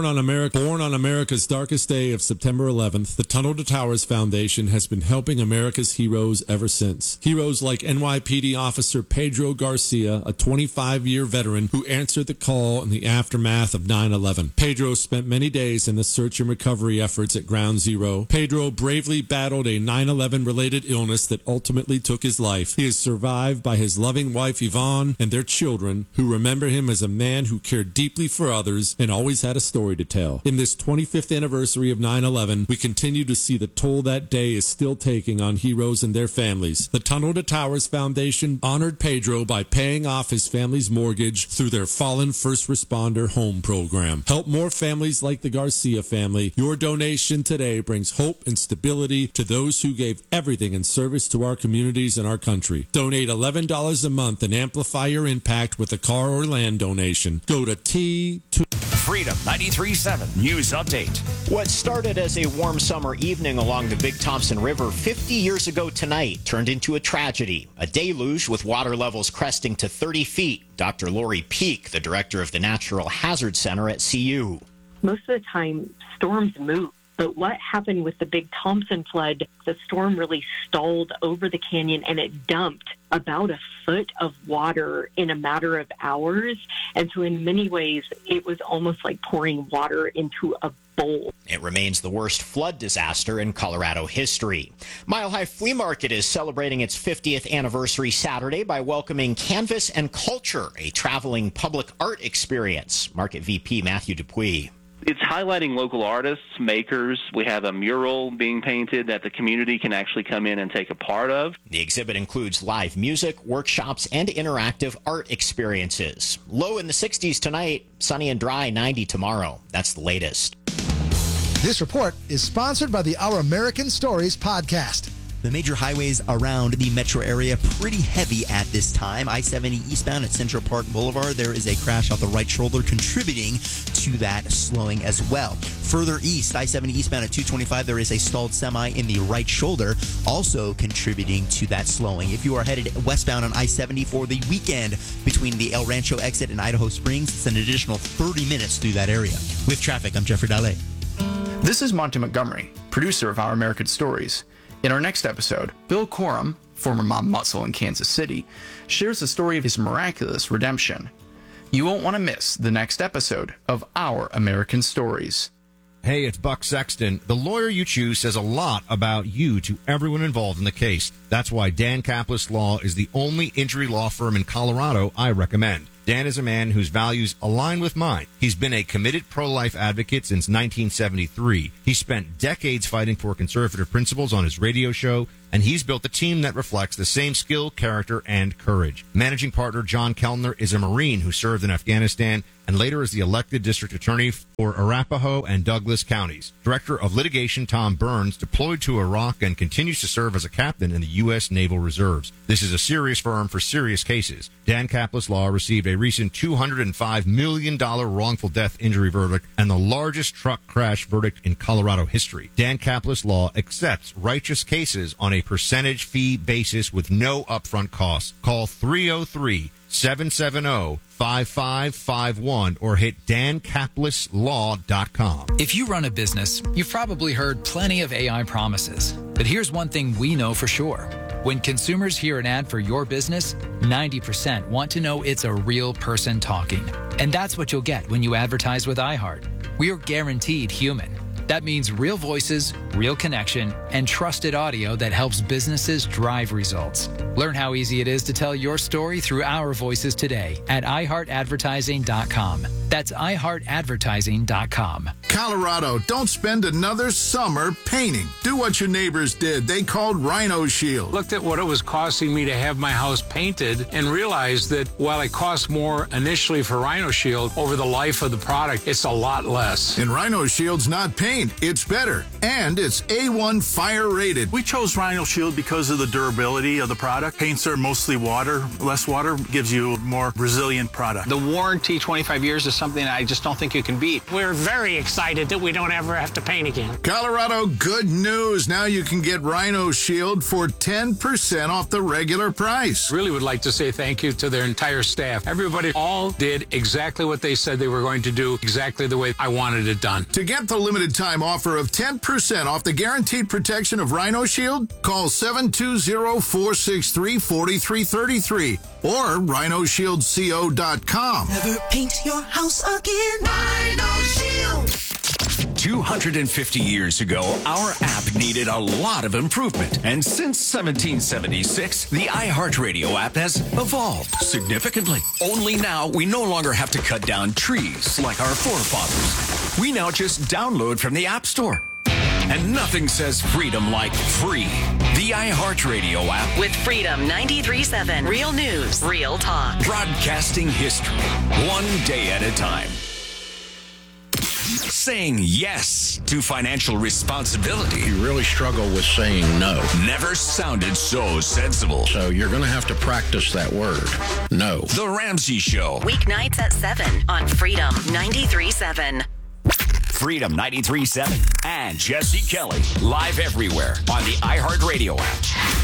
Born on America's darkest day of September 11th, the Tunnel to Towers Foundation has been helping America's heroes ever since. Heroes like NYPD officer Pedro Garcia, a 25-year veteran who answered the call in the aftermath of 9/11. Pedro spent many days in the search and recovery efforts at Ground Zero. Pedro bravely battled a 9/11-related illness that ultimately took his life. He is survived by his loving wife Yvonne and their children, who remember him as a man who cared deeply for others and always had a story to tell. In this 25th anniversary of 9/11, we continue to see the toll that day is still taking on heroes and their families. The Tunnel to Towers Foundation honored Pedro by paying off his family's mortgage through their Fallen First Responder Home Program. Help more families like the Garcia family. Your donation today brings hope and stability to those who gave everything in service to our communities and our country. Donate $11 a month and amplify your impact with a car or land donation. Go to T2. Freedom 93.7 News Update. What started as a warm summer evening along the Big Thompson River 50 years ago tonight turned into a tragedy. A deluge with water levels cresting to 30 feet. Dr. Lori Peak, the director of the Natural Hazard Center at CU. Most of the time, storms move. But what happened with the Big Thompson flood, the storm really stalled over the canyon and it dumped about a foot of water in a matter of hours. And so in many ways, it was almost like pouring water into a bowl. It remains the worst flood disaster in Colorado history. Mile High Flea Market is celebrating its 50th anniversary Saturday by welcoming Canvas and Culture, a traveling public art experience. Market VP Matthew Dupuis. It's highlighting local artists, makers. We have a mural being painted that the community can actually come in and take a part of. The exhibit includes live music, workshops, and interactive art experiences. Low in the 60s tonight, sunny and dry, 90 tomorrow. That's the latest. This report is sponsored by the Our American Stories podcast. The major highways around the metro area pretty heavy at this time. I-70 eastbound at Central Park Boulevard, there is a crash off the right shoulder contributing to that slowing as well. Further east, I-70 eastbound at 225, there is a stalled semi in the right shoulder, also contributing to that slowing. If you are headed westbound on I-70 for the weekend between the El Rancho exit and Idaho Springs, it's an additional 30 minutes through that area. With traffic, I'm Jeffrey Dalle. This is Monty Montgomery, producer of Our American Stories. In our next episode, Bill Corum, former mob muscle in Kansas City, shares the story of his miraculous redemption. You won't want to miss the next episode of Our American Stories. Hey, it's Buck Sexton. The lawyer you choose says a lot about you to everyone involved in the case. That's why Dan Kaplis Law is the only injury law firm in Colorado I recommend. Dan is a man whose values align with mine. He's been a committed pro-life advocate since 1973. He spent decades fighting for conservative principles on his radio show, and he's built a team that reflects the same skill, character, and courage. Managing partner John Kellner is a Marine who served in Afghanistan and later as the elected district attorney for Arapahoe and Douglas counties. Director of litigation Tom Burns deployed to Iraq and continues to serve as a captain in the U.S. Naval Reserves. This is a serious firm for serious cases. Dan Kaplis Law received a recent $205 million wrongful death injury verdict and the largest truck crash verdict in Colorado history. Dan Kaplis Law accepts righteous cases on a percentage fee basis with no upfront costs. Call 303-770-5551 or hit dankapleslaw.com. If you run a business, you've probably heard plenty of AI promises. But here's one thing we know for sure. When consumers hear an ad for your business, 90% want to know it's a real person talking. And that's what you'll get when you advertise with iHeart. We're guaranteed human. That means real voices, real connection, and trusted audio that helps businesses drive results. Learn how easy it is to tell your story through our voices today at iHeartAdvertising.com. That's iHeartAdvertising.com. Colorado, don't spend another summer painting. Do what your neighbors did. They called Rhino Shield. Looked at what it was costing me to have my house painted and realized that while it cost more initially for Rhino Shield, over the life of the product, it's a lot less. And Rhino Shield's not paint. It's better. And it's A1 fire rated. We chose Rhino Shield because of the durability of the product. Paints are mostly water. Less water gives you a more resilient product. The warranty, 25 years, is something I just don't think you can beat. We're very excited that we don't ever have to paint again. Colorado, good news. Now you can get Rhino Shield for 10% off the regular price. Really would like to say thank you to their entire staff. Everybody all did exactly what they said they were going to do, exactly the way I wanted it done. To get the limited time offer of 10% off the guaranteed protection of Rhino Shield, call 720-463-4333 or rhinoshieldco.com. Never paint your house again. Rhino Shield. 250 years ago, our app needed a lot of improvement. And since 1776, the iHeartRadio app has evolved significantly. Only now, we no longer have to cut down trees like our forefathers. We now just download from the App Store. And nothing says freedom like free. The iHeartRadio app. With Freedom 93.7. Real news, real talk. Broadcasting history, one day at a time. Saying yes to financial responsibility. You really struggle with saying no. Never sounded so sensible. So you're going to have to practice that word. No. The Ramsey Show. Weeknights at 7 on Freedom 93.7. Freedom 93.7 and Jesse Kelly. Live everywhere on the iHeartRadio app.